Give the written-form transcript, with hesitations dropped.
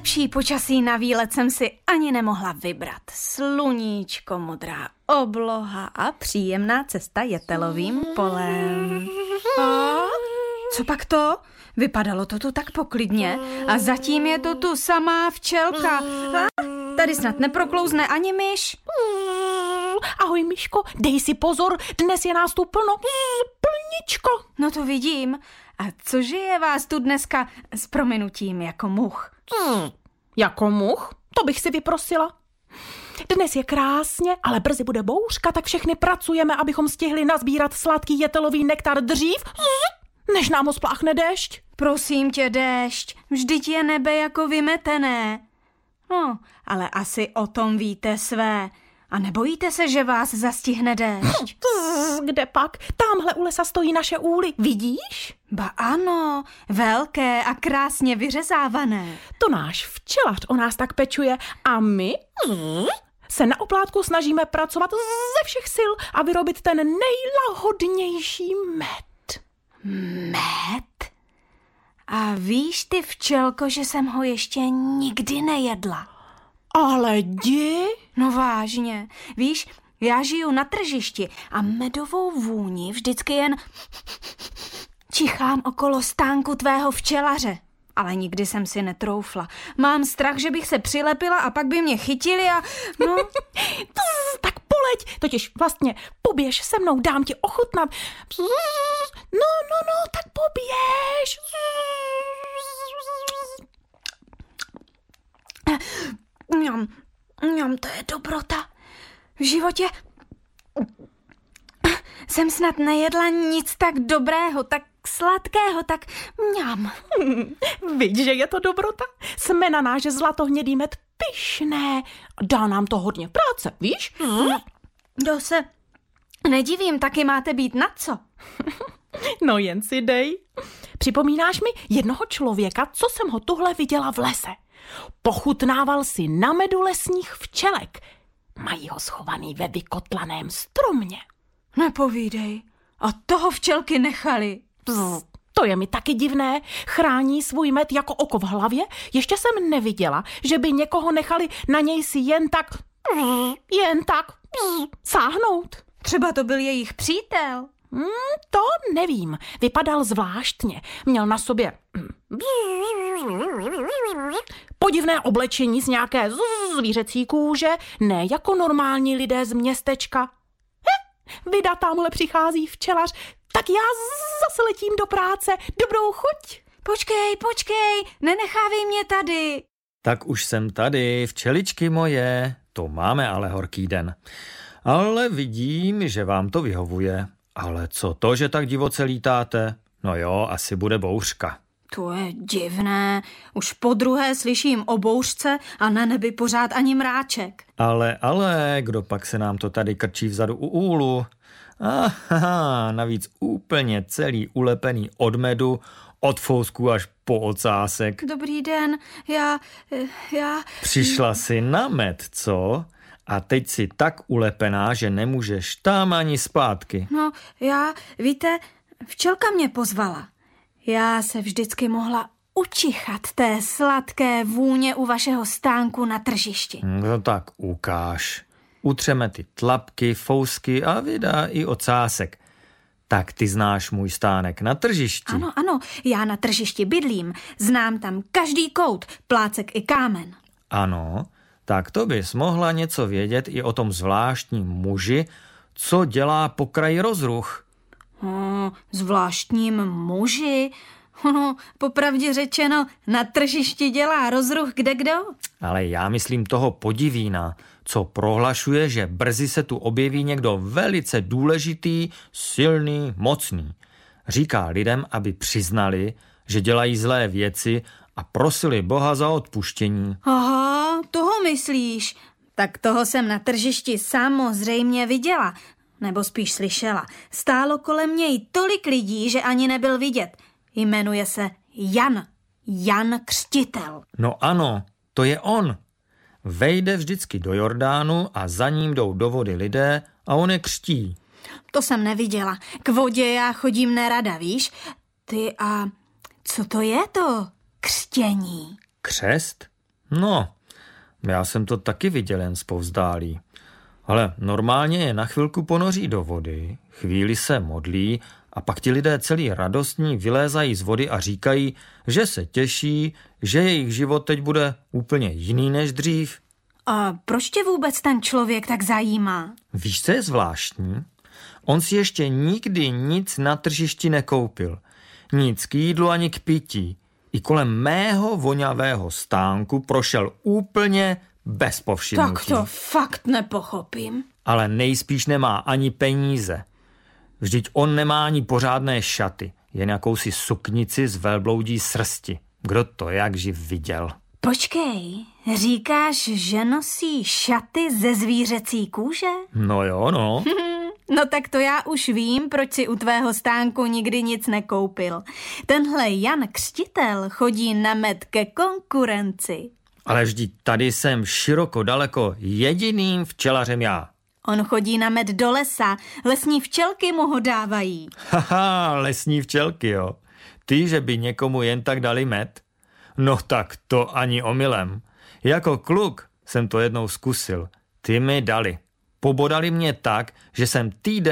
Lepší počasí na výlet jsem si ani nemohla vybrat. Sluníčko, modrá obloha a příjemná cesta Jetelovým polem. A co pak to? Vypadalo to tu tak poklidně a zatím je to tu samá včelka. A tady snad neproklouzne ani myš. Ahoj, myško, dej si pozor, dnes je nás tu plno. Plničko. No to vidím. A cože je vás tu dneska s prominutím jako much? Jako much? To bych si vyprosila. Dnes je krásně, ale brzy bude bouřka, tak všechny pracujeme, abychom stihli nazbírat sladký jetelový nektar dřív, než nám ho spláchne déšť. Prosím tě, déšť, vždyť je nebe jako vymetené. No, ale asi o tom víte své. A nebojíte se, že vás zastihne déšť? Kde pak? Támhle u lesa stojí naše úly, vidíš? Ba ano, velké a krásně vyřezávané. To náš včelař o nás tak pečuje a my se na oplátku snažíme pracovat ze všech sil a vyrobit ten nejlahodnější med. Med? A víš ty, včelko, že jsem ho ještě nikdy nejedla? Ale jdi? No vážně, víš, já žiju na tržišti a medovou vůni vždycky jen čichám okolo stánku tvého včelaře. Ale nikdy jsem si netroufla. Mám strach, že bych se přilepila a pak by mě chytili a no... Tak poleď, totiž vlastně poběž se mnou, dám ti ochutnat. No, tak poběž. Mňam, to je dobrota. V životě jsem snad nejedla nic tak dobrého, tak sladkého, tak mňam. Vidíš, že je to dobrota? Jsme na náš zlatohnědý med pyšné. Dá nám to hodně práce, víš? To se nedivím, taky máte být na co? No jen si dej. Připomínáš mi jednoho člověka, co jsem ho tuhle viděla v lese. Pochutnával si na medu lesních včelek. Mají ho schovaný ve vykotlaném stromě. Nepovídej. A toho včelky nechali. To je mi taky divné. Chrání svůj med jako oko v hlavě. Ještě jsem neviděla, že by někoho nechali na něj si jen tak sáhnout. Třeba to byl jejich přítel. To nevím. Vypadal zvláštně. Měl na sobě podivné oblečení z nějaké zvířecí kůže, ne jako normální lidé z městečka. Vida, tamhle přichází včelař, tak já zase letím do práce. Dobrou chuť. Počkej, nenechávej mě tady. Tak už jsem tady, včeličky moje, to máme ale horký den. Ale vidím, že vám to vyhovuje. Ale co to, že tak divoce lítáte? No jo, asi bude bouřka. To je divné. Už podruhé slyším o bouřce a na nebi pořád ani mráček. Ale, kdo pak se nám to tady krčí vzadu u úlu? Navíc úplně celý ulepený od medu, od fousku až po ocásek. Dobrý den, já... Přišla si na med, co? A teď si tak ulepená, že nemůžeš tam ani zpátky. No, víte, včelka mě pozvala. Já se vždycky mohla učichat té sladké vůně u vašeho stánku na tržišti. No tak ukáž. Utřeme ty tlapky, fousky a vydá i ocásek. Tak ty znáš můj stánek na tržišti. Ano, já na tržišti bydlím. Znám tam každý kout, plácek i kámen. Ano, tak to bys mohla něco vědět i o tom zvláštním muži, co dělá po kraji rozruch. Zvláštním muži? Popravdě řečeno, na tržišti dělá rozruch kdekdo. Ale já myslím toho podivína, co prohlašuje, že brzy se tu objeví někdo velice důležitý, silný, mocný. Říká lidem, aby přiznali, že dělají zlé věci a prosili Boha za odpuštění. Aha, toho myslíš? Tak toho jsem na tržišti samozřejmě viděla. Nebo spíš slyšela. Stálo kolem něj tolik lidí, že ani nebyl vidět. Jmenuje se Jan Křtitel. No ano, to je on. Vejde vždycky do Jordánu a za ním jdou do vody lidé a on je křtí. To jsem neviděla. K vodě já chodím nerada, víš? Ty a co to je to křtění? Křest? No, já jsem to taky viděl jen zpovzdálí. Ale normálně je na chvilku ponoří do vody, chvíli se modlí a pak ti lidé celý radostní vylézají z vody a říkají, že se těší, že jejich život teď bude úplně jiný než dřív. A proč tě vůbec ten člověk tak zajímá? Víš, co je zvláštní? On si ještě nikdy nic na tržišti nekoupil. Nic k jídlu ani k pití. I kolem mého vonavého stánku prošel úplně bez povšimnutí. Tak to fakt nepochopím. Ale nejspíš nemá ani peníze. Vždyť on nemá ani pořádné šaty, jen jakousi suknici z velbloudí srsti. Kdo to jak živ viděl? Počkej, říkáš, že nosí šaty ze zvířecí kůže? No jo, no. No tak to já už vím, proč si u tvého stánku nikdy nic nekoupil. Tenhle Jan Křtitel chodí na med ke konkurenci. Ale vždyť tady jsem široko daleko jediným včelařem já. On chodí na med do lesa, lesní včelky mu ho dávají. Haha, lesní včelky, jo. Ty, že by někomu jen tak dali med? No tak to ani omylem. Jako kluk jsem to jednou zkusil. Ty mi dali. Pobodali mě tak, že jsem týden